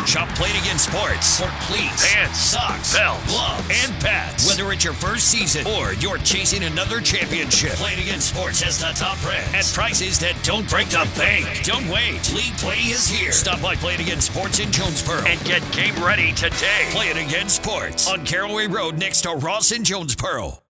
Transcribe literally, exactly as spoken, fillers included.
Shop Play It Again Sports for cleats, pants, socks, belts, gloves, and pads. Whether it's your first season or you're chasing another championship, Play It Again Sports has the top brands at prices that don't break the bank. Don't wait. League Play is here. Stop by Play It Again Sports in Jonesboro and get game ready today. Play It Again Sports on Caraway Road next to Ross in Jonesboro.